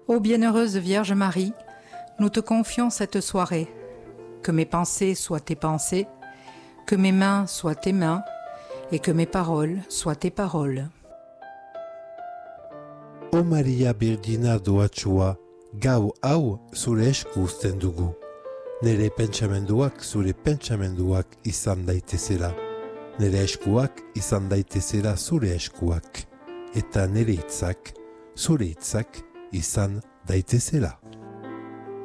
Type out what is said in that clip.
Ô bienheureuse Vierge Marie, nous te confions cette soirée. Que mes pensées soient tes pensées, que mes mains soient tes mains, et que mes paroles soient tes paroles. O Maria Berdina doatsua, gau hau zure esku uzten dugu. Nere pentsamenduak zure pentsamenduak izan daitezela. Nere eskuak izan daitezela zure eskuak. Eta nere hitzak, zure hitzak izan daitezela.